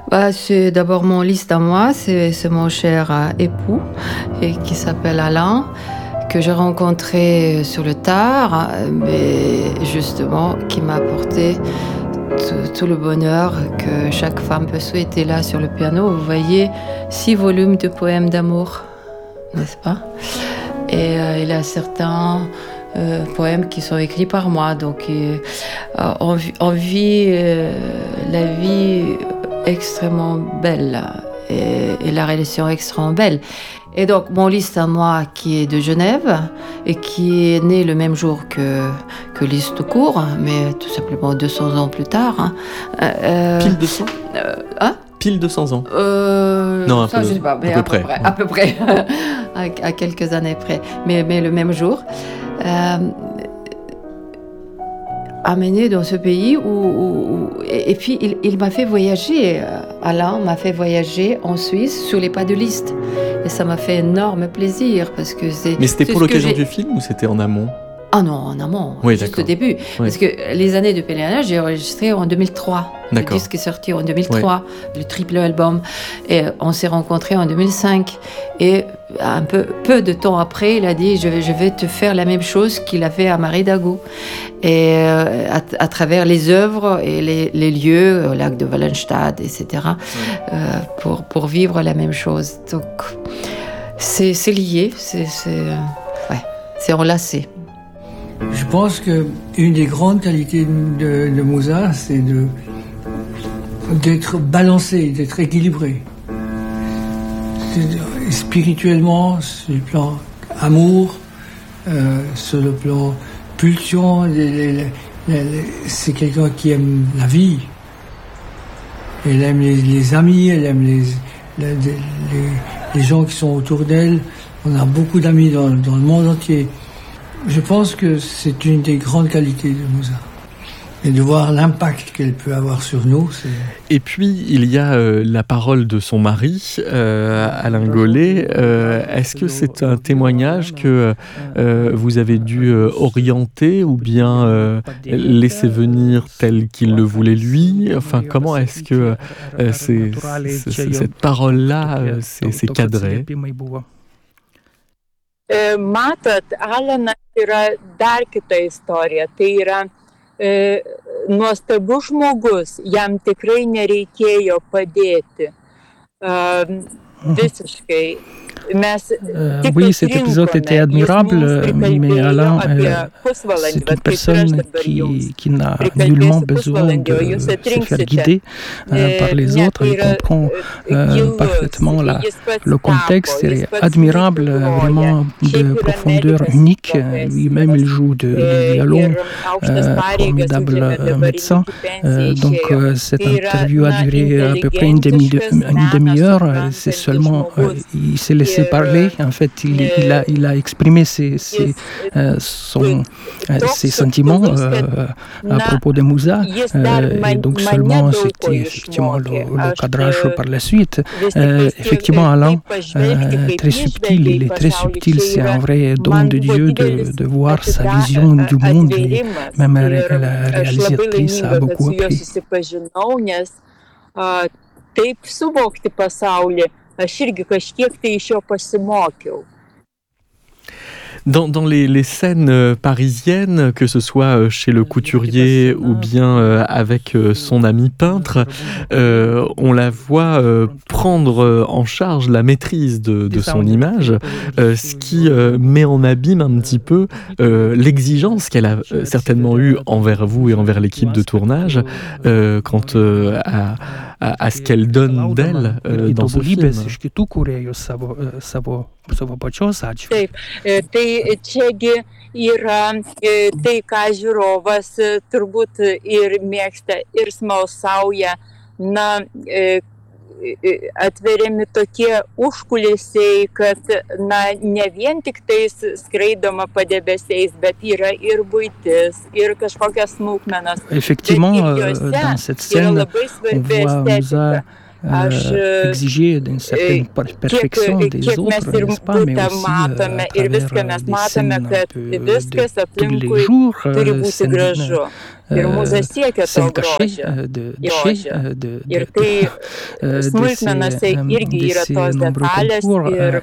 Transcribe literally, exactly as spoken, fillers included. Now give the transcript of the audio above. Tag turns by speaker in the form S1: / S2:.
S1: Bah, c'est d'abord mon liste à moi, c'est, c'est mon cher euh, époux, et qui s'appelle Alain, que j'ai rencontré sur le tard, mais justement qui m'a apporté tout, tout le bonheur que chaque femme peut souhaiter. Là sur le piano, vous voyez six volumes de poèmes d'amour, n'est-ce pas? Et euh, il y a certains euh, poèmes qui sont écrits par moi, donc euh, on, vit- on vit euh, la vie extrêmement belle et, et la relation extrêmement belle. Et donc, mon liste à moi, qui est de Genève et qui est né le même jour que, que Lys tout court, mais tout simplement deux cents ans plus tard. Hein. Euh,
S2: Pile deux cents
S1: euh, hein
S2: Pile deux cents ans.
S1: Euh,
S2: Non, un
S1: ça,
S2: peu-
S1: je sais pas, mais
S2: à peu
S1: à,
S2: près.
S1: peu près, à peu près, à, à quelques années près, mais, mais le même jour. Euh, amené dans ce pays où, où- où- et, et puis il, il m'a fait voyager, euh, Alain m'a fait voyager en Suisse sur les pas de Liszt, et ça m'a fait énorme plaisir parce que c'est.
S2: Mais c'était
S1: c'est
S2: pour
S1: ce que
S2: l'occasion
S1: j'ai-
S2: du film ou c'était en amont?
S1: Ah non, en amont,
S2: Oui,
S1: juste
S2: d'accord.
S1: au début. Parce que les années de pèlerinage, j'ai enregistré en deux mille trois. Le
S2: D'accord.
S1: disque est sorti en deux mille trois, le triple album. Et on s'est rencontrés en deux mille cinq. Et un peu, peu de temps après, il a dit, je vais, je vais te faire la même chose qu'il a fait à Marie-Dago. Et euh, à, à travers les œuvres et les, les lieux, au lac de Wallenstadt, et cetera, euh, pour, pour vivre la même chose. Donc, c'est, c'est lié, c'est, c'est, euh, ouais, c'est enlacé.
S3: Je pense qu'une des grandes qualités de, de Mozart, c'est de, d'être balancé, d'être équilibré. C'est- Spirituellement, sur le plan amour, euh, sur le plan pulsion, les- les- les- les- c'est quelqu'un qui aime la vie. Elle aime les, les amis, elle aime les, les, les, les gens qui sont autour d'elle. On a beaucoup d'amis dans, dans le monde entier. Je pense que c'est une des grandes qualités de Mozart. Et de voir l'impact qu'elle peut avoir sur nous, c'est...
S2: Et puis, il y a euh, la parole de son mari, euh, Alain Gollet. Euh, est-ce que c'est un témoignage que euh, vous avez dû euh, orienter ou bien euh, laisser venir tel qu'il le voulait lui? Enfin, comment est-ce que euh, c'est, c'est- c'est- cette parole-là euh, s'est, s'est cadrée?
S4: E, Matot, Alanas yra dar kita istorija. Tai yra e, nuostabus žmogus, jam tikrai nereikėjo padėti. E, visiškai. Mes
S5: Euh,
S4: tik
S5: oui, cet épisode
S4: atrinkome.
S5: était
S4: Jis
S5: admirable,
S4: mums
S5: mais
S4: prikalbėjo
S5: Alain,
S4: apie
S5: euh,
S4: pusvalandį,
S5: c'est une
S4: vat kaip ir aš
S5: personne
S4: dabar jums.
S5: qui, qui n'a
S4: Prikalbėsiu
S5: nullement besoin
S4: pusvalandį,
S5: de
S4: o jūs
S5: se faire
S4: atrinksite.
S5: guider euh, par les
S4: Ne,
S5: autres.
S4: tai
S5: Il
S4: yra,
S5: comprend
S4: e,
S5: euh,
S4: gilus,
S5: parfaitement la,
S4: jis pats
S5: le contexte.
S4: tapo,
S5: C'est
S4: jis pats
S5: admirable,
S4: puikiai groja.
S5: vraiment de
S4: Šiaip yra
S5: profondeur
S4: medikas
S5: unique.
S4: profesijos.
S5: Lui-même, il joue de, du
S4: E,
S5: violon,
S4: ir aukštas
S5: euh,
S4: pareigas
S5: formidable
S4: užėmė,
S5: euh,
S4: dabar
S5: médecin.
S4: iki pensijai
S5: Euh, donc
S4: išėjo.
S5: euh, cette
S4: Tai yra,
S5: interview a
S4: na,
S5: duré à peu près une, demi de,
S4: inteligentiškas,
S5: une
S4: meną
S5: demi-heure. Euh, C'est
S4: suprantantis
S5: seulement, euh,
S4: žmogus.
S5: il s'est laissé
S4: Ir,
S5: parler. En fait, il, il, a, il a exprimé ses, ses,
S4: Jis,
S5: euh, son, euh,
S4: toks
S5: ses sentiments
S4: subtilus, kad,
S5: euh, à
S4: na,
S5: propos de Mozart.
S4: jis dar
S5: Euh, et
S4: man-
S5: donc
S4: mane
S5: seulement
S4: daug ko
S5: c'était effectivement le,
S4: išmokė.
S5: le
S4: Aš,
S5: cadrage
S4: e,
S5: par la suite.
S4: vis tik
S5: Euh,
S4: vis tiek,
S5: effectivement,
S4: e,
S5: Alain,
S4: taip pažvelgti,
S5: euh,
S4: kaip
S5: très
S4: jis
S5: subtil,
S4: žvelgia
S5: il
S4: į
S5: est très
S4: pasaulį,
S5: subtil,
S4: čia
S5: c'est
S4: yra
S5: un vrai don
S4: man
S5: de
S4: buvo
S5: Dieu de,
S4: didelis
S5: de voir sa
S4: atida-
S5: vision du monde. Et
S4: atvėrimas.
S5: même
S4: Ir
S5: la
S4: aš labai
S5: réalisatrice a
S4: laiminga, kad
S5: beaucoup
S4: su juo
S5: appris.
S4: susipažinau, nes a, taip suvokti pasaulį, aš irgi kažkiek tai iš jo pasimokiau.
S2: Dans, dans les, les scènes euh, parisiennes, que ce soit euh, chez le couturier ou bien euh, avec euh, son ami peintre, euh, on la voit euh, prendre euh, en charge la maîtrise de, de son image, euh, ce qui euh, met en abîme un petit peu euh, l'exigence qu'elle a euh, certainement eue envers vous et envers l'équipe de tournage euh, quant euh, à, à, à ce qu'elle donne d'elle euh, dans ce film.
S5: Iš kitų kūrėjų savo, e, savo, savo pačios atžvilgiu.
S4: Taip, e, tai čiagi yra e, tai, ką žiūrovas e, turbūt ir mėgsta, ir smalsauja. Na, e, e, atveriami tokie užkulisiai, kad na, ne vien tik tais skraidoma padebesiais, bet yra ir buitis, ir kažkokias smulkmenas.
S5: Effectivement,
S4: Bet ir
S5: euh,
S4: jose
S5: dans cette
S4: yra
S5: scène,
S4: labai
S5: on
S4: svarbi
S5: voit
S4: estetika.
S5: Mozart euh, exiger d'une certaine perfection
S4: kiek,
S5: des
S4: kiek
S5: autres,
S4: mes ir
S5: n'est-ce pas, mais
S4: butą
S5: aussi
S4: matome
S5: euh,
S4: ir viską mes matome, kad viskas aplinkui
S5: jours,
S4: turi
S5: euh,
S4: būti gražu. Ir mūza siekia to grožio,
S5: de, de,
S4: grožio.
S5: de, de,
S4: Ir tai smulkmenose irgi yra tos detalės ir